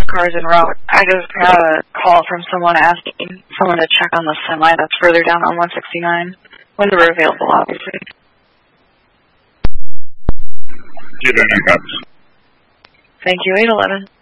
cars en route. I just got a call from someone asking someone to check on the semi that's further down on 169. When they were available, obviously. Get in and cuts. Thank you, 811.